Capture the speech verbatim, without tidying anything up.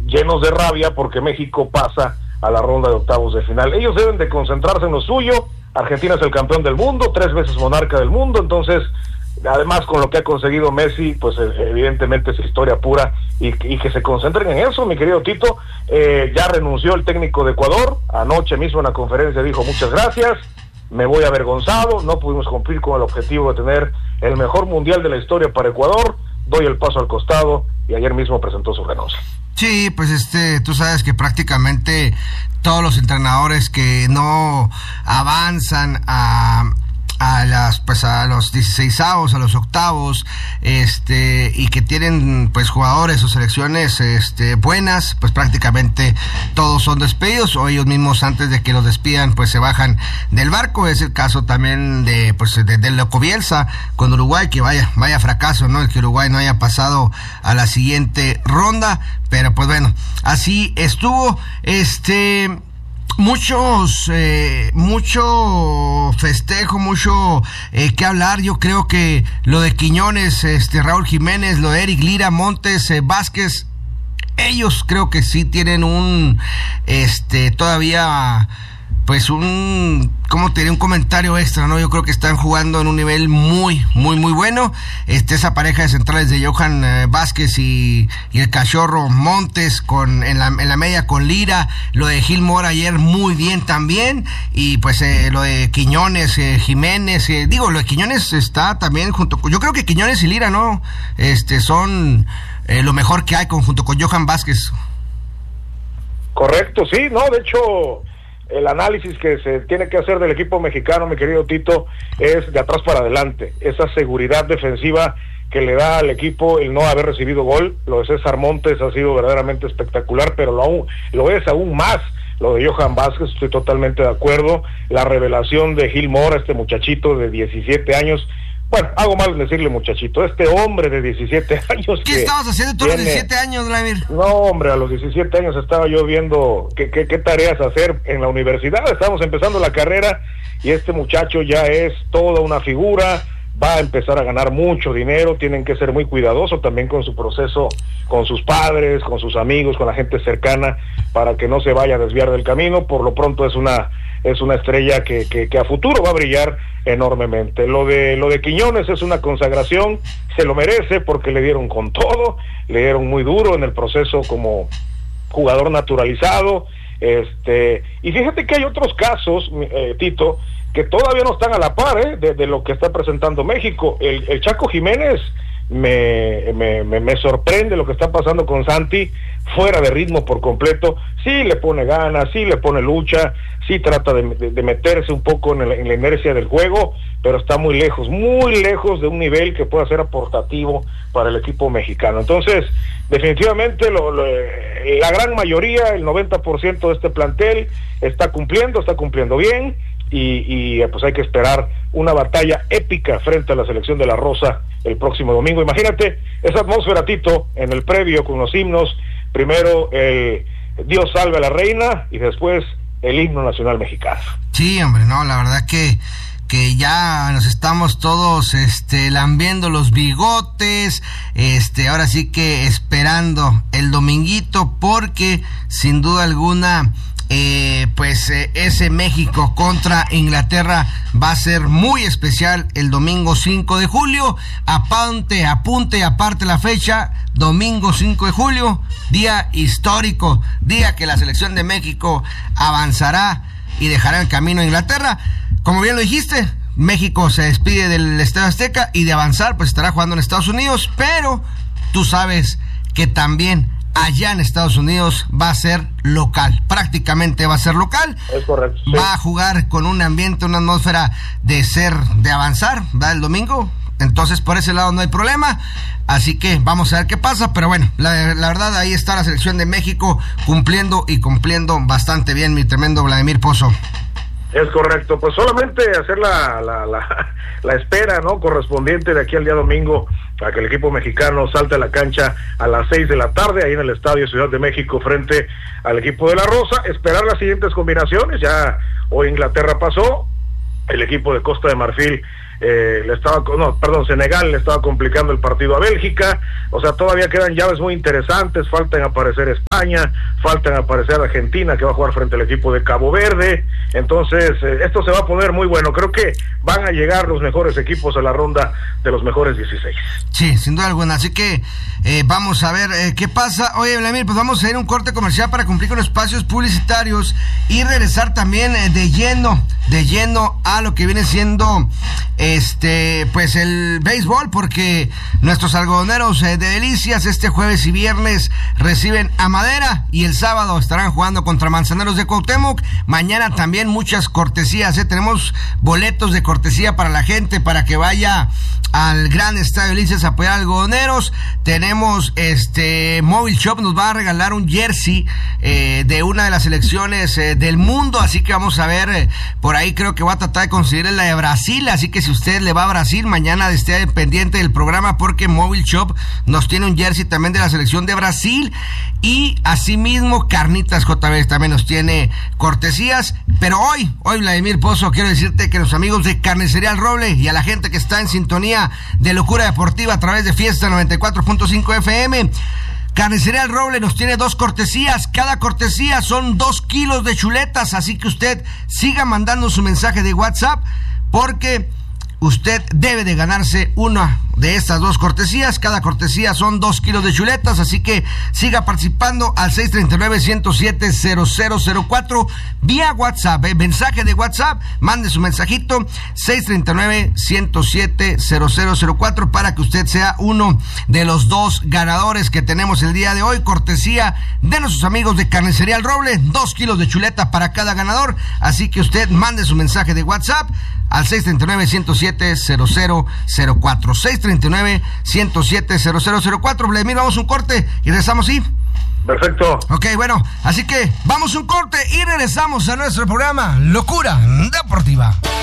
llenos de rabia porque México pasa a la ronda de octavos de final. Ellos deben de concentrarse en lo suyo. Argentina es el campeón del mundo, tres veces monarca del mundo, entonces, además con lo que ha conseguido Messi, pues evidentemente es historia pura, y, y que se concentren en eso, mi querido Tito. Eh, ya renunció el técnico de Ecuador, anoche mismo en la conferencia dijo muchas gracias, me voy avergonzado, no pudimos cumplir con el objetivo de tener el mejor mundial de la historia para Ecuador, doy el paso al costado, y ayer mismo presentó su renuncia. Sí, pues este, tú sabes que prácticamente todos los entrenadores que no avanzan a a las pues a los dieciseisavos, a los octavos, este y que tienen pues jugadores o selecciones este buenas, pues prácticamente todos son despedidos, o ellos mismos antes de que los despidan pues se bajan del barco. Es el caso también de pues de, de Loco Bielsa con Uruguay, que vaya vaya fracaso, ¿no? El que Uruguay no haya pasado a la siguiente ronda, pero pues bueno, así estuvo. Este Muchos, eh, mucho festejo, mucho eh, que hablar. Yo creo que lo de Quiñones, este Raúl Jiménez, lo de Eric Lira, Montes, eh, Vázquez, ellos creo que sí tienen un, este, todavía, pues un, ¿cómo te diré? Un comentario extra, ¿no? Yo creo que están jugando en un nivel muy, muy, muy bueno. Este, esa pareja de centrales de Johan eh, Vázquez y, y el cachorro Montes con, en la, en la media con Lira, lo de Gil Mora ayer muy bien también, y pues eh, lo de Quiñones, eh, Jiménez, eh, digo, lo de Quiñones está también junto con, yo creo que Quiñones y Lira, ¿no? Este, son eh, lo mejor que hay con, junto con Johan Vázquez. Correcto, sí, no, de hecho, el análisis que se tiene que hacer del equipo mexicano, mi querido Tito, es de atrás para adelante, esa seguridad defensiva que le da al equipo el no haber recibido gol. Lo de César Montes ha sido verdaderamente espectacular, pero lo, aún, lo es aún más lo de Johan Vázquez, estoy totalmente de acuerdo. La revelación de Gil Mora, este muchachito de diecisiete años, bueno, hago mal en decirle muchachito, este hombre de diecisiete años. ¿Qué estabas haciendo tú a los diecisiete años, Vladimir? No, hombre, a los diecisiete años estaba yo viendo qué, qué, qué tareas hacer en la universidad. Estábamos empezando la carrera y este muchacho ya es toda una figura, va a empezar a ganar mucho dinero. Tienen que ser muy cuidadosos también con su proceso, con sus padres, con sus amigos, con la gente cercana, para que no se vaya a desviar del camino. Por lo pronto es una es una estrella que, que, que a futuro va a brillar enormemente. Lo de lo de Quiñones es una consagración, se lo merece porque le dieron con todo, le dieron muy duro en el proceso como jugador naturalizado. Este y fíjate que hay otros casos, eh, Tito, que todavía no están a la par eh, de, de lo que está presentando México. El, el Chaco Jiménez me, me, me, me sorprende lo que está pasando con Santi, fuera de ritmo por completo. Sí le pone ganas, sí le pone lucha, sí trata de, de, de meterse un poco en, el, en la inercia del juego, pero está muy lejos, muy lejos de un nivel que pueda ser aportativo para el equipo mexicano. Entonces, definitivamente lo, lo, la gran mayoría, el noventa por ciento de este plantel está cumpliendo, está cumpliendo bien, y, y pues hay que esperar una batalla épica frente a la selección de la Rosa el próximo domingo. Imagínate esa atmósfera, Tito, en el previo con los himnos, primero el Dios salve a la reina y después el himno nacional mexicano. Sí, hombre, no, la verdad que que ya nos estamos todos este lambiendo los bigotes, este ahora sí que esperando el dominguito, porque sin duda alguna Eh, pues eh, ese México contra Inglaterra va a ser muy especial el domingo cinco de julio. Apunte, apunte, aparte la fecha, domingo cinco de julio, día histórico, día que la selección de México avanzará y dejará el camino a Inglaterra. Como bien lo dijiste, México se despide del Estadio Azteca y de avanzar pues estará jugando en Estados Unidos, pero tú sabes que también allá en Estados Unidos va a ser local, prácticamente va a ser local. Es correcto. Sí. Va a jugar con un ambiente, una atmósfera de ser, de avanzar, ¿va? El domingo. Entonces por ese lado no hay problema, así que vamos a ver qué pasa, pero bueno, la, la verdad ahí está la selección de México cumpliendo y cumpliendo bastante bien, mi tremendo Vladimir Pozo. Es correcto, pues solamente hacer la, la, la, la espera, ¿no?, correspondiente de aquí al día domingo a que el equipo mexicano salte a la cancha a las seis de la tarde, ahí en el Estadio Ciudad de México frente al equipo de la Rosa. Esperar las siguientes combinaciones. Ya hoy Inglaterra pasó, el equipo de Costa de Marfil eh, le estaba, no, perdón, Senegal le estaba complicando el partido a Bélgica, o sea, todavía quedan llaves muy interesantes, faltan aparecer España, faltan aparecer Argentina, que va a jugar frente al equipo de Cabo Verde, entonces eh, esto se va a poner muy bueno, creo que van a llegar los mejores equipos a la ronda de los mejores dieciséis. Sí, sin duda alguna, así que eh, vamos a ver eh, qué pasa. Oye, Vladimir, pues vamos a ir a un corte comercial para cumplir con espacios publicitarios y regresar también eh, de lleno, de lleno a lo que viene siendo este, pues el béisbol, porque nuestros algodoneros eh, de Delicias este jueves y viernes reciben a Madera y el sábado estarán jugando contra Manzaneros de Cuauhtémoc. Mañana también muchas cortesías, eh, tenemos boletos de cortesía para la gente para que vaya al gran estadio Delicias a apoyar a algodoneros. Tenemos este Mobile Shop, nos va a regalar un jersey eh, de una de las selecciones eh, del mundo, así que vamos a ver eh, por ahí, creo que va a tratar de conseguir la de Brasil, así que si usted le va a Brasil, mañana esté pendiente del programa porque Mobile Shop nos tiene un jersey también de la selección de Brasil. Y asimismo Carnitas J B también nos tiene cortesías. Pero hoy, hoy Vladimir Pozo, quiero decirte que los amigos de Carnicería El Roble y a la gente que está en sintonía de Locura Deportiva a través de Fiesta noventa y cuatro punto cinco F M, Carnicería El Roble nos tiene dos cortesías. Cada cortesía son dos kilos de chuletas, así que usted siga mandando su mensaje de WhatsApp porque usted debe de ganarse una de estas dos cortesías. Cada cortesía son dos kilos de chuletas, así que siga participando al seis tres nueve, uno cero siete, cero cero cero cuatro vía WhatsApp, eh, mensaje de WhatsApp, mande su mensajito seis tres nueve, uno cero siete, cero cero cero cuatro para que usted sea uno de los dos ganadores que tenemos el día de hoy, cortesía de nuestros amigos de Carnicería El Roble, dos kilos de chuleta para cada ganador, así que usted mande su mensaje de WhatsApp al seis tres nueve, uno cero siete, cero cero cero cuatro, seis tres nueve, uno cero siete, cero cero cero cuatro. Vladimir, vamos a un corte y regresamos, ¿sí? Perfecto. Ok, bueno, así que vamos a un corte y regresamos a nuestro programa Locura Deportiva.